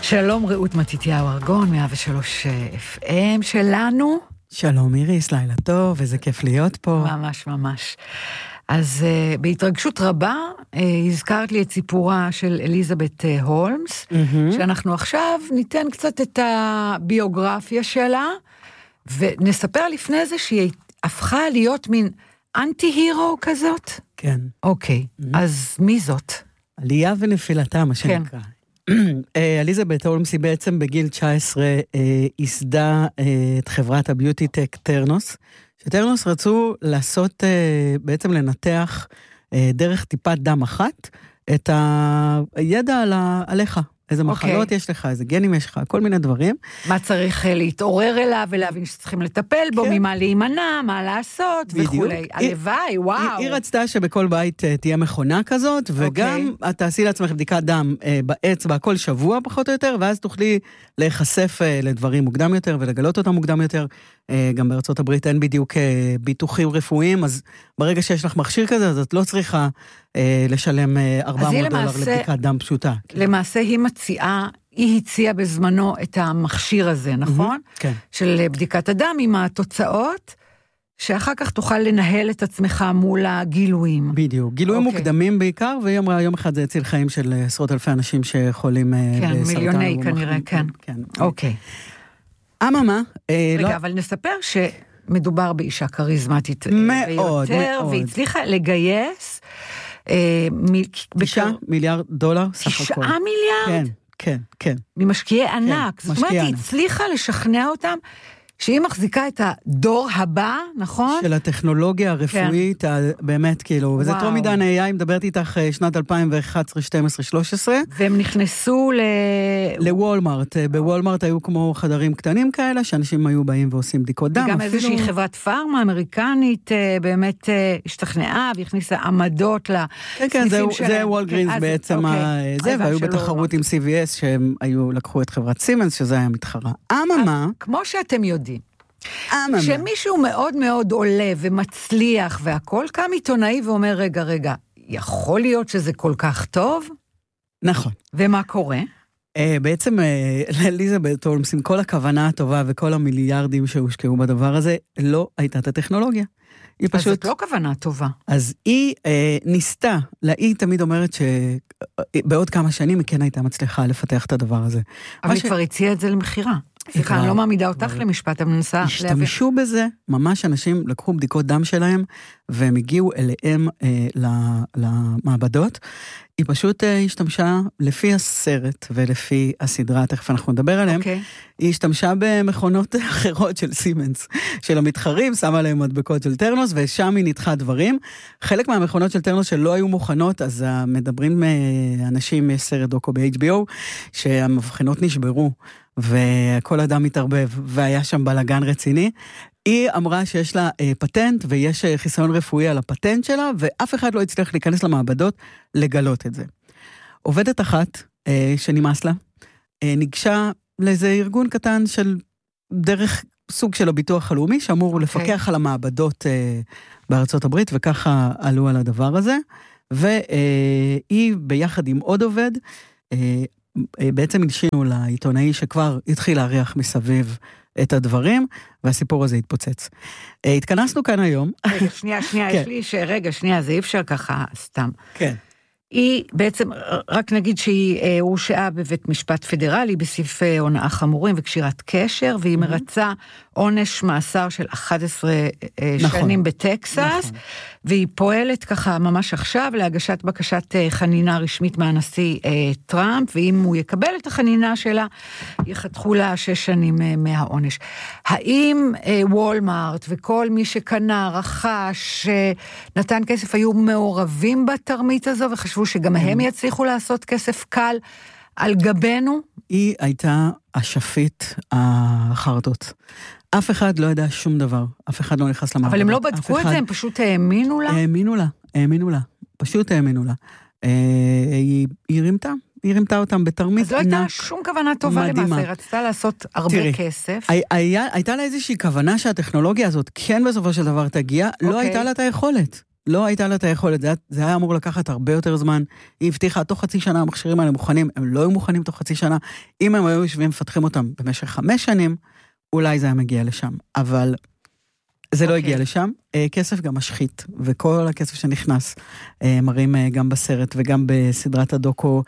שלום רעות מתתיהו ארגון, 103 FM שלנו. שלום איריס, לילה טוב, איזה כיף להיות פה. ממש ממש. אז בהתרגשות רבה הזכרת לי את סיפורה של אליזבת הולמס, שאנחנו עכשיו ניתן קצת את הביוגרפיה שלה, ונספר לפני זה שהיא הפכה להיות מין אנטי-הירו כזאת? כן. אוקיי, אז מי זאת? עלייה ונפילתה, מה שנקרא. אליזבת הולמס היא בעצם בגיל 19 ייסדה את חברת הביוטי-טק טרנוס, שטרנוס רצו לעשות, בעצם לנתח דרך טיפת דם אחת, את הידע עליך. איזה מחלות יש לך, איזה גנים יש לך, כל מיני דברים. מה צריך להתעורר אליו ולהבין שצריכים לטפל בו, ממה להימנע, מה לעשות וכו'. הלוואי, וואו. היא רצתה שבכל בית תהיה מכונה כזאת, וגם את תעשי לעצמך בדיקת דם באצבע כל שבוע פחות או יותר, ואז תוכלי להיחשף לדברים מוקדם יותר ולגלות אותם מוקדם יותר. גם בארצות הברית אין בדיוק ביטוחים רפואיים, אז ברגע שיש לך מכשיר כזה, אז את לא צריכה לשלם $400 לבדיקת דם פשוטה. למעשה היא הציעה בזמנו את המכשיר הזה, נכון? כן. של בדיקת הדם עם התוצאות, שאחר כך תוכל לנהל את עצמך מול הגילויים. בדיוק, גילויים מוקדמים בעיקר, והיא אמרה, יום אחד זה הציל חיים של עשרות אלפי אנשים שחולים בסרטן. כן, מיליוני כנראה, כן. אוקיי. אממה, רגע, אבל נספר שמדובר באישה כריזמטית מאוד, ביותר, והיא הצליחה לגייס $9 מיליארד סך הכל. $9 מיליארד? כן. ממשקיעי ענק. זאת אומרת, היא הצליחה לשכנע אותם שהיא מחזיקה את הדור הבא, נכון? של הטכנולוגיה הרפואית, באמת כאילו, וזה טרום עידן AI, מדברת איתך שנת 2011, 12, 13. והם נכנסו לוולמרט. בוולמרט היו כמו חדרים קטנים כאלה, שאנשים היו באים ועושים בדיקות דם. וגם איזושהי חברת פארמה אמריקנית, באמת השתכנעה, והכניסה עמדות לסניפים שלהם. זה וולגרינס בעצם זה, והיו בתחרות עם CVS, שהם לקחו את חברת סימנס, שזה היה מתחרה. אממה, כמו שאתם יודעים, שמישהו מאוד מאוד עולה ומצליח והכל, קם עיתונאי ואומר, רגע, יכול להיות שזה כל כך טוב? נכון. ומה קורה? בעצם לאליזבת הולמס, עם כל הכוונה הטובה וכל המיליארדים שהושקעו בדבר הזה, לא הייתה את הטכנולוגיה. אז זאת לא כוונה טובה. אז היא ניסתה, היא תמיד אומרת שבעוד כמה שנים היא כן הייתה מצליחה לפתח את הדבר הזה. אבל היא כבר הציעה את זה למחירה. סליחה, אני לא מעמידה אותך למשפט, אני מנסה להבין. השתמשו בזה, ממש אנשים לקחו בדיקות דם שלהם, והם הגיעו אליהם למעבדות. היא פשוט השתמשה לפי הסרט ולפי הסדרה, תכף אנחנו נדבר עליהם, היא השתמשה במכונות אחרות של סימנס, של המתחרים, שמה להם מדבקות של טרנוס, ושם היא ניתחה דברים. חלק מהמכונות של טרנוס שלא היו מוכנות, אז מדברים אנשים, יש סרט דוקו ב-HBO, שהמבחנות נשברו, וכל אדם מתערבב, והיה שם בלגן רציני. היא אמרה שיש לה פטנט, ויש חיסיון רפואי על הפטנט שלה, ואף אחד לא הצליח להיכנס למעבדות לגלות את זה. עובדת אחת, שנמאס לה, ניגשה לאיזה ארגון קטן של דרך סוג של הביטוח הלאומי, שאמור לפקח על המעבדות בארצות הברית, וככה עלו על הדבר הזה, והיא ביחד עם עוד עובד, בעצם נשינו לעיתונאי שכבר התחיל להריח מסביב את הדברים, והסיפור הזה התפוצץ. התכנסנו כאן היום. רגע, שנייה, יש לי שנייה, זה אי אפשר ככה סתם. כן. היא בעצם, רק נגיד שהיא הורשעה בבית משפט פדרלי, בסעיפי הונאה חמורים וקשירת קשר, והיא מרצה עונש מאסר של 11 שנים בטקסס, והיא פועלת ככה ממש עכשיו להגשת בקשת חנינה רשמית מהנשיא טראמפ, ואם הוא יקבל את החנינה שלה, יחתכו לה 6 שנים מהעונש. האם וולמרט וכל מי שקנה, רכש, נתן כסף, היו מעורבים בתרמית הזו, וחשבו שגם הם יצליחו לעשות כסף קל על גבנו? היא הייתה השפיט החרדות. אף אחד לא ידע שום דבר, אף אחד לא נכנס למעבדה. אבל הם לא בדקו את זה, הם פשוט האמינו לה? האמינו לה, פשוט האמינו לה. היא רימתה אותם בתרמית ענק. אז לא הייתה שום כוונה טובה למעשה, היא רצתה לעשות הרבה כסף. הייתה לה איזושהי כוונה שהטכנולוגיה הזאת כן בסופו של דבר תגיע, לא הייתה לה את היכולת. לא הייתה לה את היכולת, זה היה אמור לקחת הרבה יותר זמן, היא הבטיחה, תוך חצי שנה המכשירים האלה מוכנים, הם לא היו מוכנים תוך חצי שנה, אם הם היו יושבים מפתחים אותם במשך 5 שנים, אולי זה היה מגיע לשם, אבל זה לא הגיע לשם, כסף גם משחית, וכל הכסף שנכנס, מראים גם בסרט וגם בסדרת הדוקו,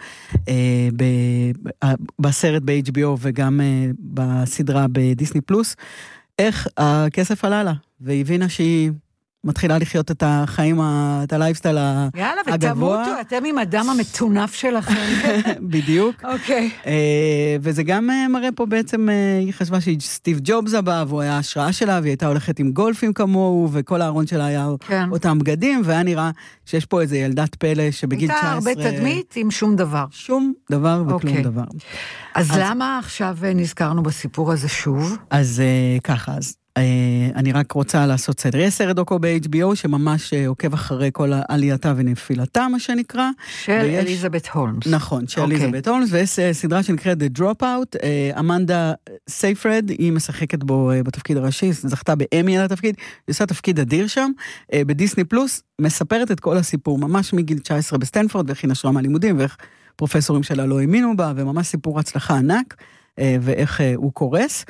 בסרט ב-HBO וגם בסדרה בדיסני פלוס, איך הכסף עלה לה, והיא הבינה שהיא מתחילה לחיות את החיים, את הלייפסטייל הגבוה. יאללה, ותמותו, אתם עם הדם המטונף שלכם. בדיוק. אוקיי. וזה גם מראה פה בעצם, היא חשבה שסטיב ג'ובס הבא, והוא היה השראה שלה, והיא הייתה הולכת עם גולפים כמוהו, וכל הארון שלה היה אותם בגדים, והיה נראה שיש פה איזה ילדת פלא שבגיל 19... הייתה הרבה תדמית עם שום דבר. שום דבר וכלום דבר. אז למה עכשיו נזכרנו בסיפור הזה שוב? אז ככה, אז אני רק רוצה לעשות סדר. יש סרט דוקו ב-HBO שממש עוקב אחרי כל עלייתה ונפילתה, מה שנקרא. של אליזבת הולמס. נכון, של אליזבת הולמס, ויש סדרה שנקראת The Dropout, אמנדה סייפרד, היא משחקת בו בתפקיד הראשי, זכתה באמי על התפקיד, היא עושה תפקיד אדיר שם, בדיסני פלוס, מספרת את כל הסיפור, ממש מגיל 19 בסטנפורד, ואיך היא נשרה מהלימודים, ואיך פרופסורים שלה לא האמינו בה, וממש סיפור הצלחה ענק, ואיך הוא קורס.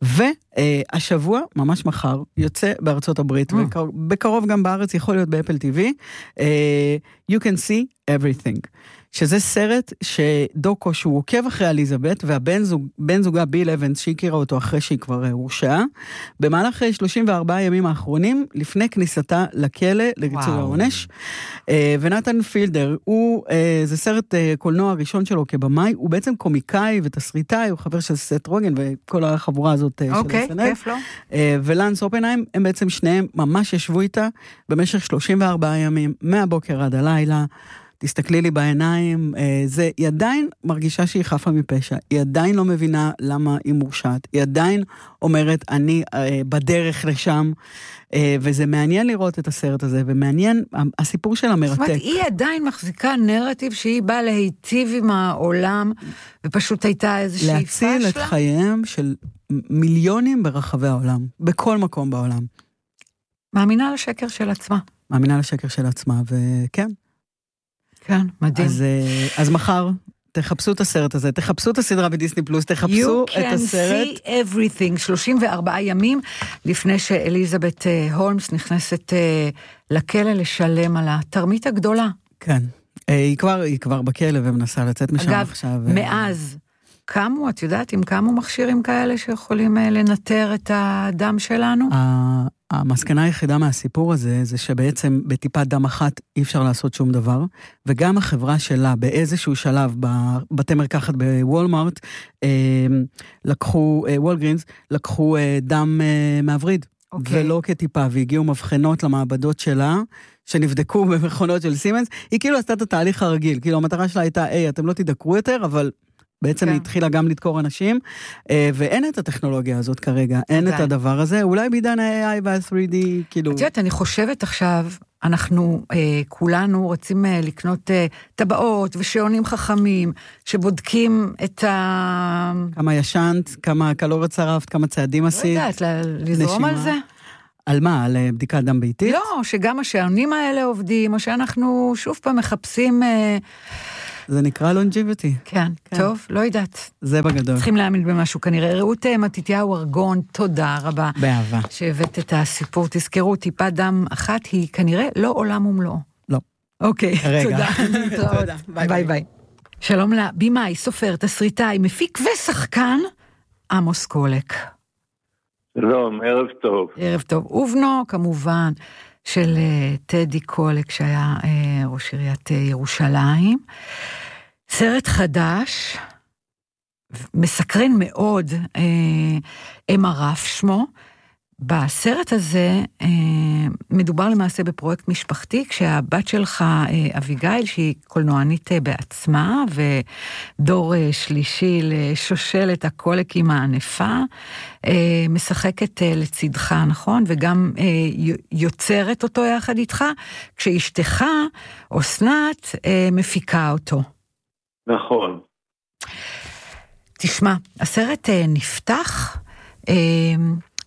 והשבוע, ממש מחר, יוצא בארצות הברית, ובקרוב גם בארץ, יכול להיות באפל TV, You Can See Everything, שזה סרט שדוקו שהוא עוקב אחרי אליזבת, והבן זוגה ביל אבנס, שהכירה אותו אחרי שהיא כבר הורשעה, במהלך 34 ימים האחרונים, לפני כניסתה לכלא, לריצוי העונש, ונתן פילדר, זה סרט קולנוע הראשון שלו כבמאי, הוא בעצם קומיקאי ותסריטאי, הוא חבר של סט רוגן, וכל החבורה הזאת של הסנאפ. כיף לו. ולנס אופנהיים, הם בעצם שניהם ממש ישבו איתה, במשך 34 ימים, מהבוקר עד הלילה, תסתכלי לי בעיניים, היא עדיין מרגישה שהיא חפה מפשע, היא עדיין לא מבינה למה היא מורשעת, היא עדיין אומרת, אני בדרך לשם, וזה מעניין לראות את הסרט הזה, ומעניין, הסיפור שלה מרתק. זאת אומרת, היא עדיין מחזיקה נרטיב שהיא באה להיטיב עם העולם, ופשוט הייתה איזושהי פשלה. להציל את חייהם של מיליונים ברחבי העולם, בכל מקום בעולם. מאמינה לשקר של עצמה. מאמינה לשקר של עצמה, וכן. כן, מדהים. אז מחר, תחפשו את הסרט הזה, תחפשו את הסדרה בדיסני פלוס, תחפשו את הסרט. You can see everything, 34 ימים לפני שאליזבת הולמס נכנסת לכלא לשלם על התרמית הגדולה. כן, היא כבר בכלא ומנסה לצאת משם עכשיו. אגב, מאז קמו, את יודעת, אם קמו מכשירים כאלה שיכולים לנטר את הדם שלנו? המסקנה היחידה מהסיפור הזה, זה שבעצם בטיפת דם אחת אי אפשר לעשות שום דבר, וגם החברה שלה באיזשהו שלב, בבתי מרקחת בוולמארט, וולגרינס, לקחו דם מהווריד, ולא כטיפה, והגיעו מבחנות למעבדות שלה, שנבדקו במכונות של סימנס, היא כאילו עשתה את התהליך הרגיל, כאילו המטרה שלה הייתה, אתם לא תדקרו יותר, אבל בעצם היא התחילה גם לדקור אנשים, ואין את הטכנולוגיה הזאת כרגע, אין את הדבר הזה, אולי בעידן ה-AI וה-3D, כאילו... את יודעת, אני חושבת עכשיו, אנחנו כולנו רוצים לקנות טבעות ושעונים חכמים, שבודקים את ה... כמה ישנת, כמה קלוריות שרפת, כמה צעדים עשית. לא יודעת, לזרום על זה? על מה? על בדיקת דם ביתית? לא, שגם השעונים האלה עובדים, או שאנחנו שוב פעם מחפשים... זה נקרא longevity. כן, טוב, לא יודעת. זה בגדול. צריכים להאמין במשהו, כנראה. רעות מתתיהו ארגון, תודה רבה. באהבה. שהבאת את הסיפור, תזכרו, טיפת דם אחת היא כנראה לא עולם ומלואו. לא. אוקיי, תודה. תודה. ביי ביי. שלום לבימאי, סופר, תסריטאי, מפיק ושחקן, עמוס קולק. שלום, ערב טוב. ערב טוב. ובנו, כמובן, של טדי קולק, שהיה ראש עיריית ירושלים. סרט חדש, מסקרן מאוד, אמרף שמו. בסרט הזה מדובר למעשה בפרויקט משפחתי, כשהבת שלך אביגיל, שהיא קולנוענית בעצמה, ודור שלישי לשושלת הקולקים הענפה, משחקת לצדך, נכון? וגם יוצרת אותו יחד איתך, כשאשתך, אסנת, מפיקה אותו. נכון. תשמע, הסרט נפתח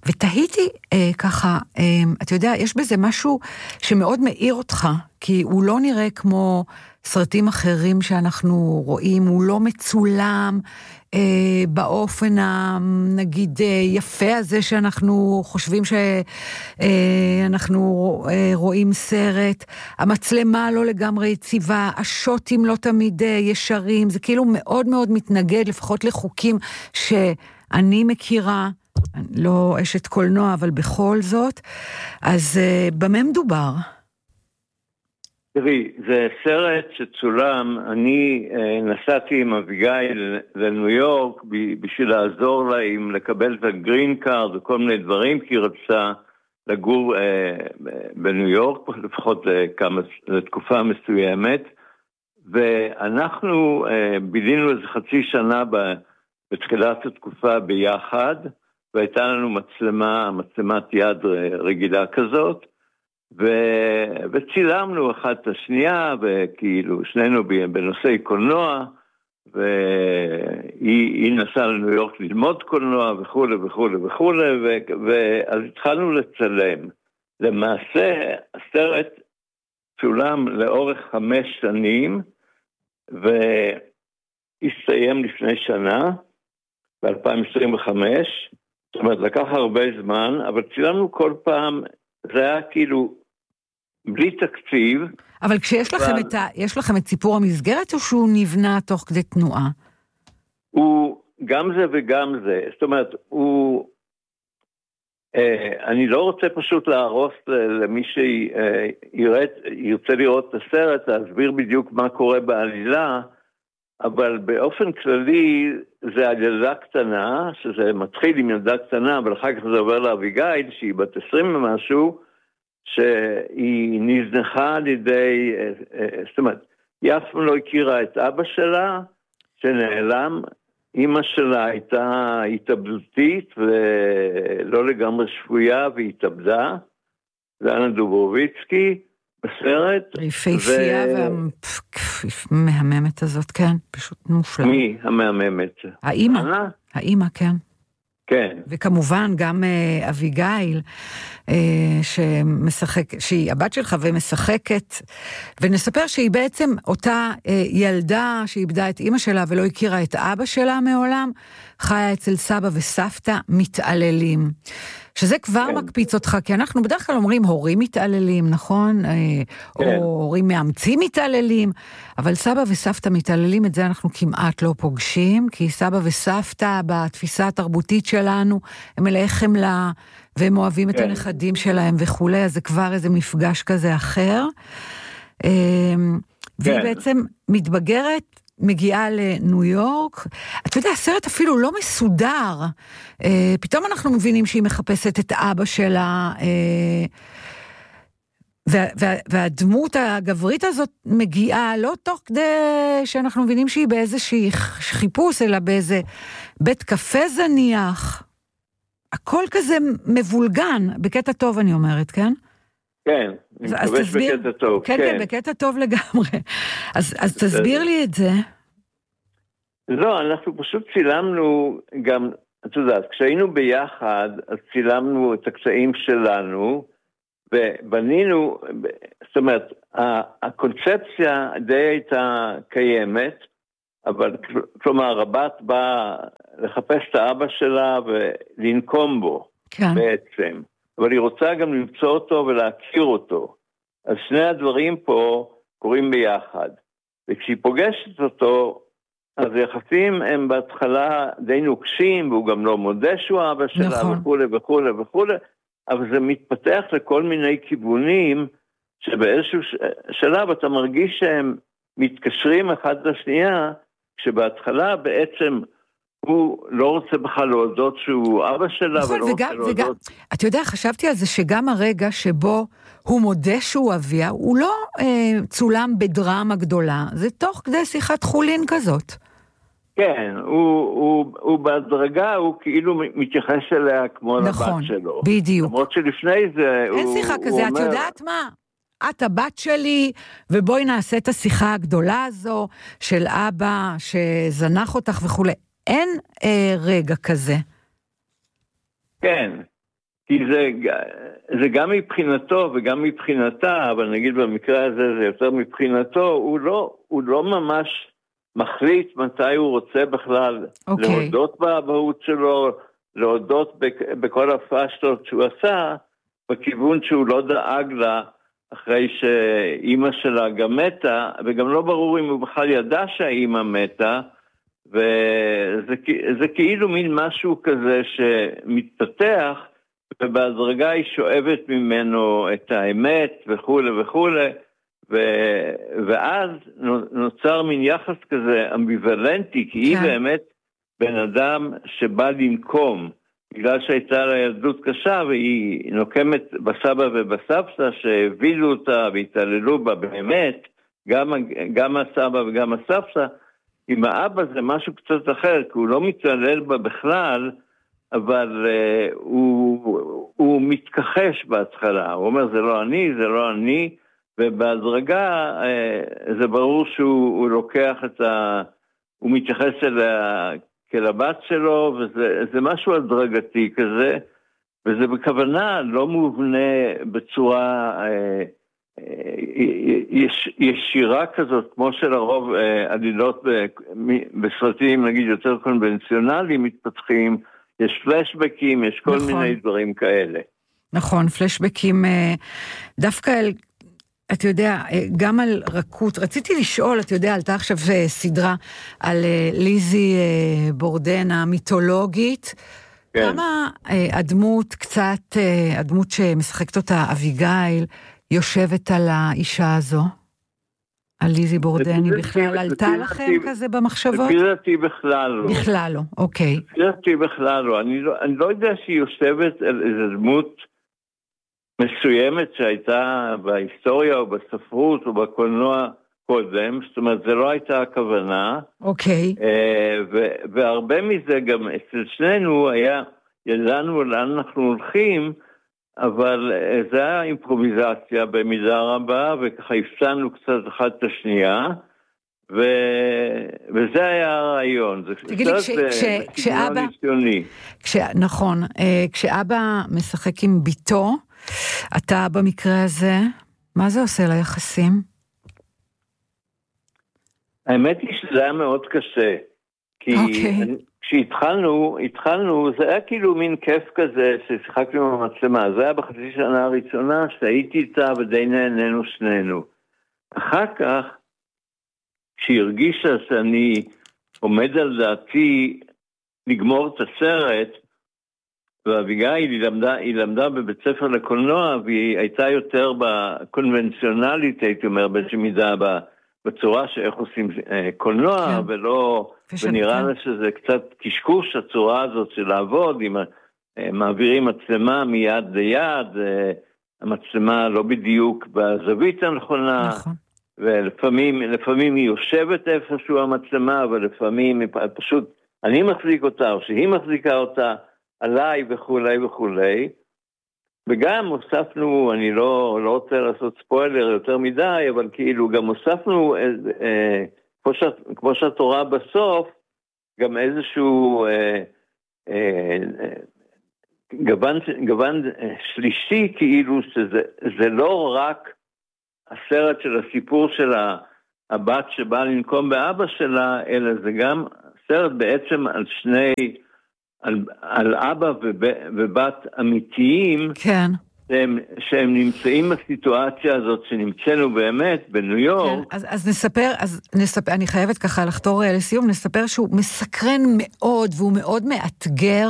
ותהיתי ככה, אתה יודע, יש בזה משהו שמאוד מאיר אותך, כי הוא לא נראה כמו סרטים אחרים שאנחנו רואים, הוא לא מצולם באופן נגיד יפה הזה שאנחנו חושבים שאנחנו רואים סרט, המצלמה לא לגמרי יציבה, השוטים לא תמיד ישרים, זה כאילו מאוד מאוד מתנגד לפחות לחוקים שאני מכירה, לא אשת קולנוע אבל בכל זאת, אז במה מדובר? תראי, זה סרט שצולם, אני נסעתי עם אביגיל לניו יורק בשביל לעזור לה עם לקבל את הגרין קארד וכל מיני דברים, כי היא רצתה לגור בניו יורק, לפחות לתקופה מסוימת, ואנחנו בילינו איזה חצי שנה בתחילת התקופה ביחד, והייתה לנו מצלמת יד רגילה כזאת, וצילמנו אחת את השנייה, וכאילו שנינו בנושאי קולנוע, והיא נסעה לניו יורק ללמוד קולנוע וכו' וכו' וכו', ואז התחלנו לצלם. למעשה הסרט צולם לאורך 5 שנים, והסתיים לפני שנה, ב-2025, זאת אומרת לקח הרבה זמן, אבל צילמנו כל פעם, זה היה כאילו בלי תקציב. אבל כשיש לכם יש לכם את סיפור המסגרת, או שהוא נבנה תוך כדי תנועה? הוא גם זה וגם זה. זאת אומרת, אני לא רוצה פשוט להרוס למי שירצה לראות את הסרט, להסביר בדיוק מה קורה בעלילה, אבל באופן כללי זה ילדה קטנה, שזה מתחיל עם ילדה קטנה, אבל אחר כך זה עובר לאביגיל, שהיא בת 20 ומשהו, שהיא נזנחה על ידי, זאת אומרת, היא אף פעם לא הכירה את אבא שלה, שנעלם, אמא שלה הייתה התאבדותית ולא לגמרי שפויה והתאבדה, דנה דוברוביצקי, בסרט. יפהפייה והמהממת הזאת, כן, פשוט מופלא. מי המהממת? האמא, כן. כן. וכמובן גם אביגיל, שהיא הבת שלך ומשחקת, ונספר שהיא בעצם אותה ילדה שאיבדה את אמא שלה ולא הכירה את אבא שלה מעולם, חיה אצל סבא וסבתא מתעללים. שזה כבר מקפיץ אותך, כי אנחנו בדרך כלל אומרים הורים מתעללים, נכון? או הורים מאמצים מתעללים, אבל סבא וסבתא מתעללים, את זה אנחנו כמעט לא פוגשים, כי סבא וסבתא בתפיסה התרבותית שלנו, הם מלאי חמלה, והם אוהבים את הנכדים שלהם וכולי, אז זה כבר איזה מפגש כזה אחר. והיא בעצם מתבגרת, מגיעה לניו יורק, אתה יודע, הסרט אפילו לא מסודר, פתאום אנחנו מבינים שהיא מחפשת את אבא שלה, והדמות הגברית הזאת מגיעה לא תוך כדי שאנחנו מבינים שהיא באיזושהי חיפוש, אלא באיזה בית קפה זניח, הכל כזה מבולגן, בקטע טוב אני אומרת, כן? כן, אני מקווה שבקטע טוב. כן, כן, בקטע טוב לגמרי. אז תסביר לי את זה. לא, אנחנו פשוט צילמנו גם, את יודעת, כשהיינו ביחד, אז צילמנו את הקטעים שלנו, ובנינו, זאת אומרת, הקונספציה די הייתה קיימת, אבל כלומר, הבת באה לחפש את האבא שלה ולנקום בו, כן. בעצם. אבל היא רוצה גם למצוא אותו ולהכיר אותו. אז שני הדברים פה קורים ביחד. וכשהיא פוגשת אותו, אז היחסים הם בהתחלה די נוקשים, והוא גם לא מודה שהוא האבא שלה, נכון. וכו' וכו' וכו', אבל זה מתפתח לכל מיני כיוונים, שבאיזשהו שלב אתה מרגיש שהם מתקשרים אחד לשנייה, שבהתחלה בעצם הוא לא רוצה בכלל להודות שהוא אבא שלה, נכון, ולא רוצה להודות. אתה יודע, חשבתי על זה שגם הרגע שבו הוא מודה שהוא אביה, הוא לא צולם בדרמה גדולה, זה תוך כדי שיחת חולין כזאת. כן, הוא בהדרגה, הוא כאילו מתייחס אליה כמו נכון, לבת שלו. בדיוק. למרות שלפני זה אין שיחה כזה, את יודעת מה? את הבת שלי, ובואי נעשה את השיחה הגדולה הזו של אבא שזנח אותך וכו'. אין רגע כזה. כן, כי זה גם מבחינתו וגם מבחינתה, אבל נגיד במקרה הזה זה יותר מבחינתו, הוא לא ממש מחליט מתי הוא רוצה בכלל להודות באבהות שלו, להודות בכל הפשטות שהוא עשה, בכיוון שהוא לא דאג לה אחרי שאימא שלה גם מתה, וגם לא ברור אם הוא בכלל ידע שהאימא מתה, וזה כאילו מין משהו כזה שמתפתח, ובהדרגה היא שואבת ממנו את האמת וכו' וכו', ואז נוצר מין יחס כזה אמביוולנטי, כי היא באמת בן אדם שבא לנקום, בגלל שהייתה לה ילדות קשה, והיא נוקמת בסבא ובסבתא שהבילו אותה והתעללו בה באמת, גם הסבא וגם הסבתא. עם האבא זה משהו קצת אחר, כי הוא לא מתעלל בה בכלל, אבל הוא מתכחש בהתחלה, הוא אומר זה לא אני, זה לא אני, ובהדרגה זה ברור שהוא לוקח הוא מתייחס אליה כלבת שלו, וזה משהו הדרגתי כזה, וזה בכוונה לא מובנה בצורה ישירה כזאת, כמו שלרוב עלילות בסרטים נגיד יותר קונבנציונליים מתפתחים, יש פלשבקים, יש כל מיני דברים כאלה. נכון, פלשבקים דווקא אתה יודע, גם על רכות, רציתי לשאול, אתה יודע, עלתה עכשיו סדרה על ליזי בורדן המיתולוגית, כן. כמה הדמות שמשחקת אותה אביגיל, יושבת על האישה הזו? על ליזי בורדן, היא בכלל עלתה לכם כזה במחשבות? לפי בכלל לא. בכלל לא, אוקיי. לפי בכלל לא. אני לא יודע שהיא יושבת על איזו דמות מסוימת שהייתה בהיסטוריה או בספרות או בקולנוע קודם, זאת אומרת, זה לא הייתה הכוונה. אוקיי. והרבה מזה גם אצל שנינו ידענו לאן אנחנו הולכים, אבל זה היה אימפרוביזציה במידה רבה, וככה הפסענו קצת אחת את השנייה, וזה היה הרעיון. תגיד לי, כשאבא, נכון, כשאבא משחק עם ביתו, אתה במקרה הזה, מה זה עושה ליחסים? האמת היא שזה היה מאוד קשה, כי כשהתחלנו, זה היה כאילו מין כיף כזה ששיחקנו עם המצלמה, זה היה בחצי שנה הראשונה שהייתי איתה ודי נהנינו שנינו. אחר כך, כשהיא הרגישה שאני עומד על דעתי לגמור את הסרט, ואביגיל היא למדה בבית ספר לקולנוע, והיא הייתה יותר בקונבנציונלית, הייתי אומר, באיזושהי מידה בצורה שאיך עושים קולנוע, ולא, ונראה לה שזה קצת קשקוש, הצורה הזאת של לעבוד, מעבירים מצלמה מיד ליד, המצלמה לא בדיוק בזווית הנכונה, ולפעמים היא יושבת איפשהו המצלמה, אבל לפעמים פשוט אני מחזיק אותה, או שהיא מחזיקה אותה, עליי וכולי וכולי, וגם הוספנו, אני לא רוצה לעשות ספוילר יותר מדי, אבל כאילו גם הוספנו, כמו שאת רואה בסוף, גם איזשהו גוון שלישי, כאילו שזה לא רק הסרט של הסיפור של הבת שבאה לנקום באבא שלה, אלא זה גם סרט בעצם על על אבא ובת אמיתיים, כן. שהם נמצאים בסיטואציה הזאת שנמצאנו באמת בניו יורק. כן, אז נספר, אני חייבת ככה לחתור לסיום, נספר שהוא מסקרן מאוד, והוא מאוד מאתגר,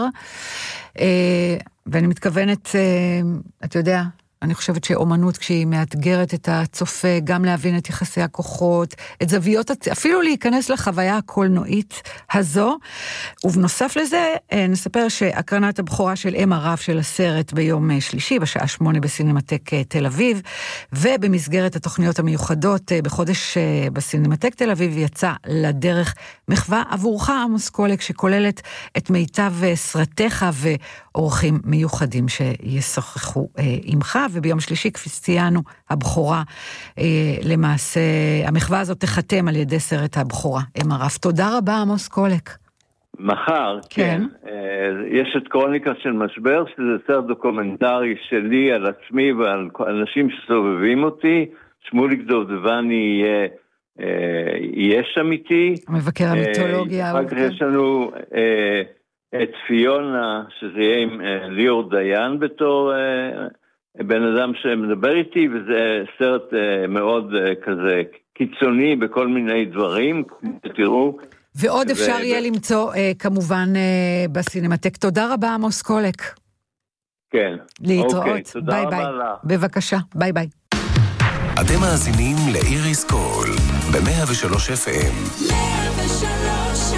ואני מתכוונת, אתה יודע, אני חושבת שאומנות כשהיא מאתגרת את הצופה, גם להבין את יחסי הכוחות, את זוויות, אפילו להיכנס לחוויה הקולנועית הזו, ובנוסף לזה נספר שהקרנת הבכורה של אם הרב של הסרט ביום שלישי, בשעה 8 בסינמטק תל אביב, ובמסגרת התוכניות המיוחדות בחודש בסינמטק תל אביב יצא לדרך מחווה עבורך עמוס קולק, שכוללת את מיטב סרטיך ואורחים מיוחדים שישוחחו עמך, וביום שלישי, כפי ציינו, הבכורה, למעשה, המחווה הזאת תחתם על ידי סרט הבכורה, אם הרב. תודה רבה, עמוס קולק. מחר, כן. יש את קרוניקה של משבר, שזה סרט דוקומנטרי שלי על עצמי ועל אנשים שסובבים אותי. שמוליק דובדבני יהיה שם איתי. המבקר המיתולוגיה. אחר כך יש לנו את פיונה, שזה יהיה עם ליאור דיין בתור בן אדם שמדבר איתי, וזה סרט מאוד כזה קיצוני בכל מיני דברים, תראו. ועוד אפשר יהיה למצוא כמובן בסינמטק. תודה רבה, עמוס קולק. כן. להתראות. ביי ביי. בבקשה, ביי ביי. אתם מאזינים לאיריס קול ב-103 FM. 103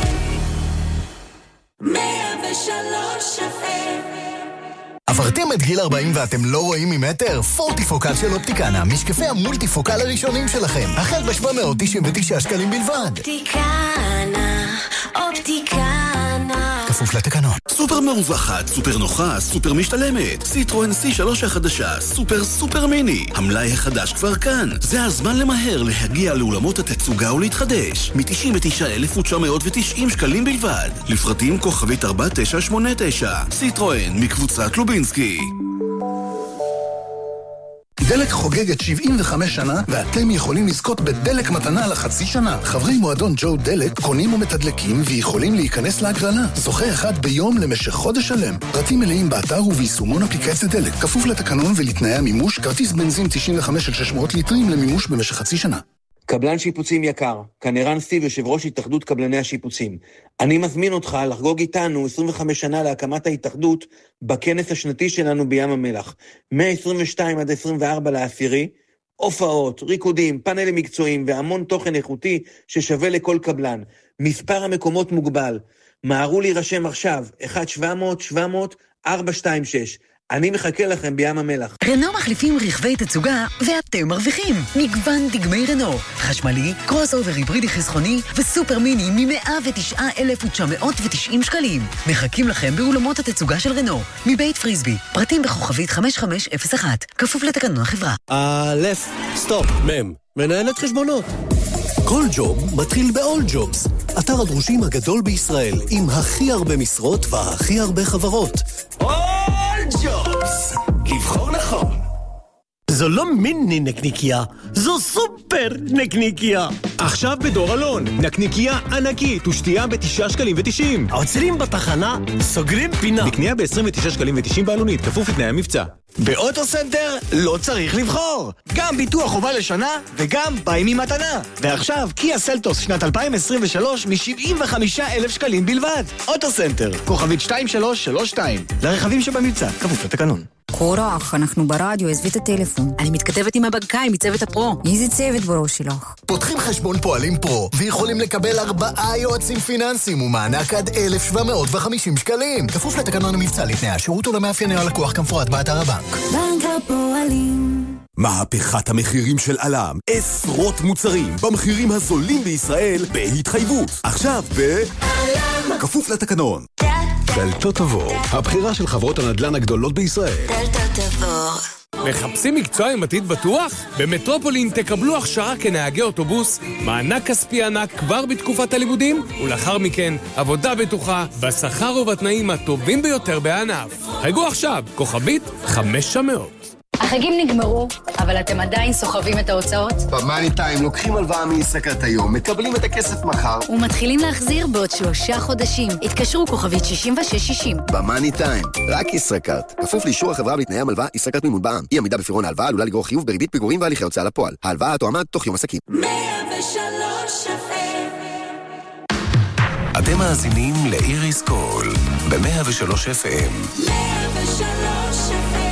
FM. עברתם את גיל 40 ואתם לא רואים ממטר? פורטיפוקל של אופטיקנה, משקפי המולטיפוקל הראשונים שלכם, החל ב-799 שקלים בלבד. אופטיקנה, אופטיקנה. כפוף לתקנון. סופר מרווחת, סופר נוחה, סופר משתלמת. סיטרואן C3 החדשה, סופר מיני. המלאי החדש כבר כאן. זה הזמן למהר להגיע לאולמות התצוגה ולהתחדש. מ-99,990 שקלים בלבד. לפרטים כוכבית 4989. סיטרואן מקבוצת לובינסקי. דלק חוגגת 75 שנה, ואתם יכולים לזכות בדלק מתנה לחצי שנה. חברי מועדון ג'ו דלק קונים ומתדלקים ויכולים להיכנס להגרלה. זוכה אחד ביום למשך חודש שלם. פרטים מלאים באתר וביישומון אפליקציית דלק. כפוף לתקנון ולתנאי המימוש, כרטיס בנזין 95 של 600 ליטרים למימוש במשך חצי שנה. קבלן שיפוצים יקר, כאן ערן סטיב, יושב ראש התאחדות קבלני השיפוצים. אני מזמין אותך לחגוג איתנו 25 שנה להקמת ההתאחדות בכנס השנתי שלנו בים המלח. 122 עד 24 לעשירי, הופעות, ריקודים, פאנלים מקצועיים והמון תוכן איכותי ששווה לכל קבלן. מספר המקומות מוגבל. מהרו להירשם עכשיו, 1-700-700-426. אני מחכה לכם בים המלח. רנו מחליפים רכבי תצוגה ואתם מרוויחים. מגוון דגמי רנו, חשמלי, קרוס אובר היברידי חסכוני וסופר מיני מ-109,990 שקלים. מחכים לכם באולמות התצוגה של רנו, מבית פריסבי. פרטים בכוכבית 5501, כפוף לתקנון החברה. סטופ, מנהלת חשבונות. כל ג'וב מתחיל ב-All Jobs, אתר הדרושים הגדול בישראל, עם הכי הרבה משרות והכי הרבה חברות. All Jobs, לבחור נכון. זו לא מיני נקניקיה, זו סופר נקניקיה. עכשיו בדור אלון, נקניקיה ענקית ושתייה ב9 שקלים ו90. עוצרים בתחנה, סוגרים פינה. בקנייה ב29 שקלים ו90 בעלונית, כפוף לתנאי המבצע. באוטוסנטר לא צריך לבחור. גם ביטוח חובה לשנה וגם באים ממתנה. ועכשיו קיה סלטוס שנת 2023 מ-75,000 שקלים בלבד. אוטוסנטר, כוכבית 2332. לרכבים שבמבצע, כפוף לתקנון. קורח, אנחנו ברדיו, עזבי את הטלפון. אני מתכתבת עם הבנקאי מצוות הפרו. איזה צוות בראש שלך? פותחים חשבון פועלים פרו, ויכולים לקבל 4 יועצים פיננסיים ומענק עד 1,750 שקלים. כפוף לתקנון המבצע לתנאי השירות ולמאפייני הלקוח כמפורט באתר הבנק. בנק הפועלים. מהפכת המחירים של אלם. עשרות מוצרים במחירים הזולים בישראל בהתחייבות. עכשיו אלם. כפוף לתקנון. דלתות תבור, הבחירה של חברות הנדל"ן הגדולות בישראל. דלתות תבור. מחפשים מקצוע עם עתיד בטוח? במטרופולין תקבלו הכשרה כנהגי אוטובוס, מענק כספי ענק כבר בתקופת הלימודים, ולאחר מכן עבודה בטוחה, בשכר ובתנאים הטובים ביותר בענף. חייגו עכשיו, כוכבית 500. החגים נגמרו, אבל אתם עדיין סוחבים את ההוצאות? במאני טיים לוקחים הלוואה מישראכרט היום, מקבלים את הכסף מחר. ומתחילים להחזיר בעוד 3 חודשים. התקשרו כוכבית 6660. במאני טיים, רק ישראכרט. כפוף לאישור החברה בתנאי המלווה, ישראכרט מימון בע"מ. אי עמידה בפירעון ההלוואה עלולה לגרור חיוב בריבית פיגורים והליכי הוצאה לפועל. ההלוואה תועמד תוך יום עסקים. 103 FM. אתם מאזינים לאיריס קול ב-103 FM. 103 FM.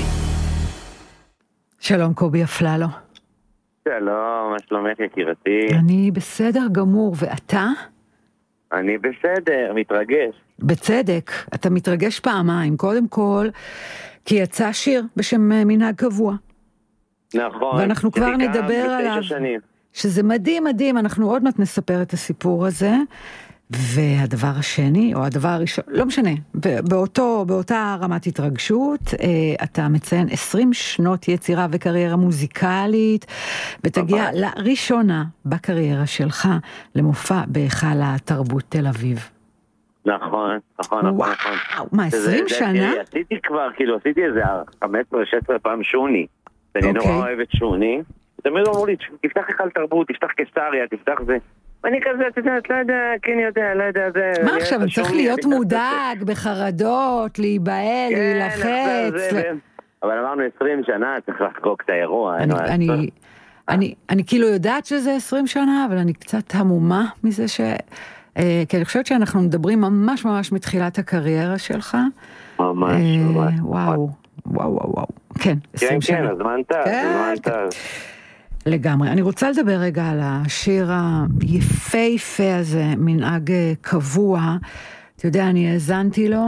שלום קובי אפללו. שלום, מה שלומך יקירתי? אני בסדר גמור, ואתה? אני בסדר, מתרגש. בצדק, אתה מתרגש פעמיים. קודם כל, כי יצא שיר בשם מנהג קבוע. נכון. ואנחנו כבר נדבר עליו. שזה מדהים, מדהים, אנחנו עוד מעט נספר את הסיפור הזה. והדבר השני, או הדבר הראשון, לא משנה, באותה רמת התרגשות, אתה מציין 20 שנות יצירה וקריירה מוזיקלית, ותגיע לראשונה בקריירה שלך למופע בהיכל התרבות תל אביב. נכון. מה, 20 שנה? עשיתי כבר, עשיתי איזה 15-16 פעם שוני. אני נורא אוהבת שוני. תמיד אמרו לי, תפתח היכל תרבות, תפתח קיסריה, תפתח זה. ואני כזה, אתה יודע, לא יודע, כן יודע, לא יודע, זה... מה עכשיו, צריך להיות מודאג, בחרדות, להיבהל, להילחץ. אבל אמרנו 20 שנה, צריך לחגוג את האירוע. אני כאילו יודעת שזה 20 שנה, אבל אני קצת המומה מזה כי אני חושבת שאנחנו מדברים ממש ממש מתחילת הקריירה שלך. ממש. וואו. כן, 20 שנה. כן, הזמן טוב. לגמרי. אני רוצה לדבר רגע על השיר היפהפה הזה, מנהג קבוע. אתה יודע, אני האזנתי לו.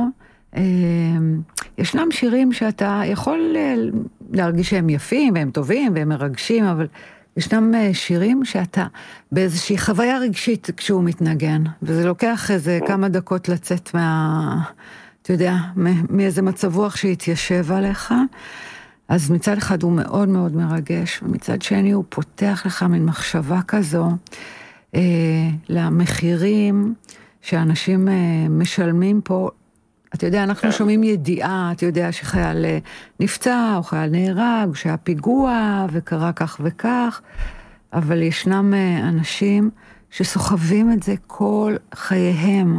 ישנם שירים שאתה יכול להרגיש שהם יפים והם טובים והם מרגשים, אבל ישנם שירים שאתה באיזושהי חוויה רגשית כשהוא מתנגן, וזה לוקח איזה כמה דקות לצאת אתה יודע, מאיזה מצב רוח שהתיישב עליך. אז מצד אחד הוא מאוד מאוד מרגש, ומצד שני הוא פותח לך מן מחשבה כזו למחירים שאנשים משלמים פה. אתה יודע, אנחנו שומעים ידיעה, אתה יודע שחייל נפצע או חייל נהרג, שהיה פיגוע וקרה כך וכך, אבל ישנם אנשים שסוחבים את זה כל חייהם.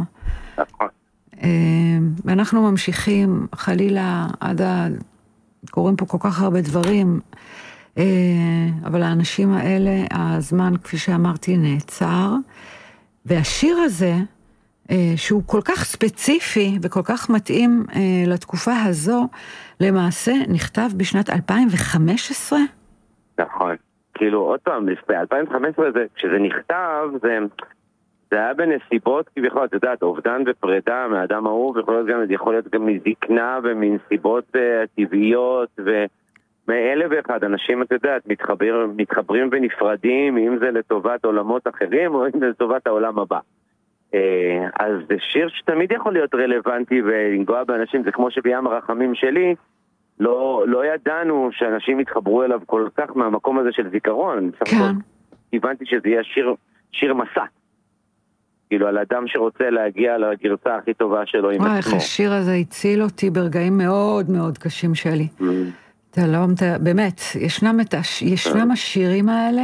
ואנחנו ממשיכים חלילה קוראים פה כל כך הרבה דברים, אבל האנשים האלה, הזמן, כפי שאמרתי, נעצר, והשיר הזה, שהוא כל כך ספציפי וכל כך מתאים לתקופה הזו, למעשה נכתב בשנת 2015? נכון. כאילו, עוד פעם, 2015, כשזה נכתב, זה היה בנסיבות, כביכול, את יודעת, אובדן ופרידה מהאדם אהוב, יכול להיות גם מזקנה ומנסיבות טבעיות, ומאלף ואחד אנשים, את יודעת, מתחברים ונפרדים, אם זה לטובת עולמות אחרים, או אם זה לטובת העולם הבא. אז זה שיר שתמיד יכול להיות רלוונטי ולנגוע באנשים, זה כמו שבים הרחמים שלי, לא ידענו שאנשים יתחברו אליו כל כך מהמקום הזה של זיכרון. כן. הבנתי שזה יהיה שיר מסע. כאילו על אדם שרוצה להגיע לגרסה הכי טובה שלו עם עצמו. איך השיר הזה הציל אותי ברגעים מאוד מאוד קשים שלי. אתה לא, באמת, ישנם השירים האלה,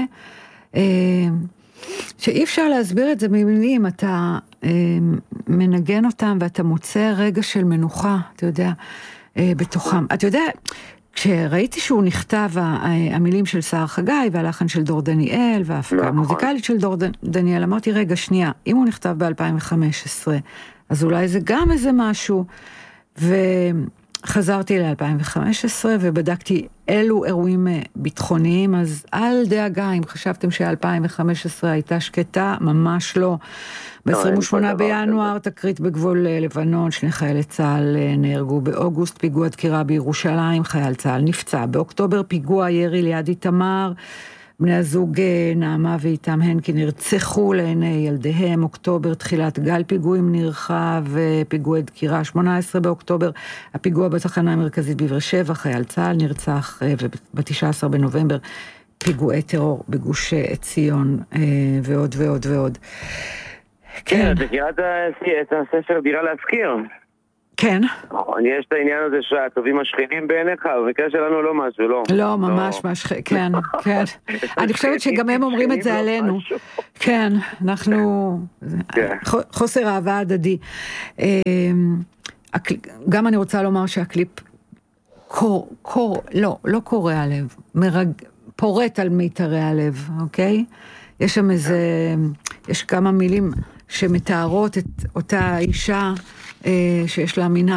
שאי אפשר להסביר את זה במילים, אתה מנגן אותם ואתה מוצא רגע של מנוחה, אתה יודע, בתוכם. אתה יודע, כשראיתי שהוא נכתב, המילים של סער חגי והלחן של דור דניאל וההפקה המוזיקלית של דור דניאל, אמרתי, רגע, שנייה, אם הוא נכתב ב-2015, אז אולי זה גם איזה משהו, וחזרתי ל-2015 ובדקתי אילו אירועים ביטחוניים, אז אל דאגה, אם חשבתם ש-2015 הייתה שקטה, ממש לא. ב-28 בינואר תקרית בגבול לבנון, 2 חיילי צה"ל נהרגו. באוגוסט פיגוע דקירה בירושלים, חייל צה"ל נפצע. באוקטובר פיגוע ירי ליד איתמר, בני הזוג נעמה ואיתם הנקי נרצחו לעיני ילדיהם. אוקטובר תחילת גל פיגועים נרחב, פיגועי דקירה. 18 באוקטובר הפיגוע בתחנה המרכזית בבאר שבע, חייל צה"ל נרצח, וב-19 בנובמבר פיגועי טרור בגוש עציון, ועוד ועוד ועוד. כן, את מכירה את הספר דירה להזכיר? כן. יש את העניין הזה שהטובים השכנים בעיניך, במקרה שלנו לא משהו, לא. לא, ממש, כן, כן. אני חושבת שגם הם אומרים את זה עלינו. כן, אנחנו... חוסר אהבה הדדי. גם אני רוצה לומר שהקליפ לא קורע הלב, פורט על מיתרי הלב, אוקיי? יש שם יש כמה מילים שמתארות את אותה אישה שיש לה מנהג